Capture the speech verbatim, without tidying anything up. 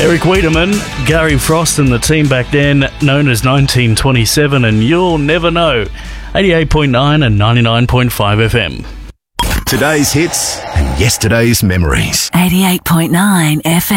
Eric Wiedemann, Gary Frost and the team back then, known as nineteen twenty-seven, and You'll Never Know. eighty-eight point nine and ninety-nine point five F M. Today's hits and yesterday's memories. eighty-eight point nine F M.